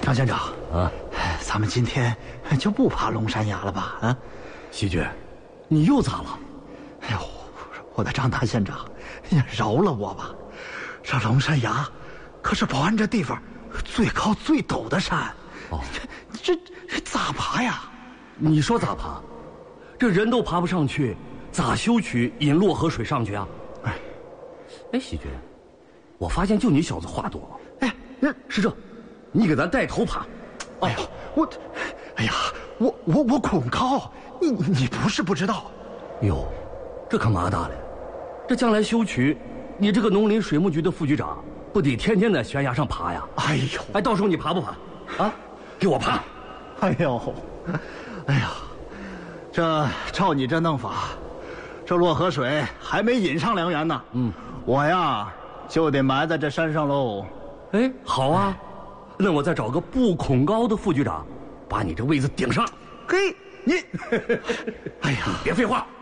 张县长啊， 咱们今天就不爬龙山崖了吧？啊， 喜鹊，你又咋了？ 哎呦，我的张大县长，你饶了我吧！这龙山崖可是保安这地方最高最陡的山。哦，这咋爬呀？ 你说咋爬？这人都爬不上去，咋修渠引洛河水上去啊？哎，喜鹊，我发现就你小子话多。 哎， 是这，你给咱带头爬。 哎呀，我恐高，你不是不知道。 哟，这可麻大了。这将来修渠，你这个农林水务局的副局长，不得天天在悬崖上爬呀？ 哎呦， 哎，到时候你爬不爬？啊，给我爬！ 哎呀，这照你这弄法，这洛河水还没引上梁园呢。我呀就得埋在这山上喽。 哎，好啊，那我再找个不恐高的副局长，把你这位子顶上。 嘿，你，哎呀， 别废话。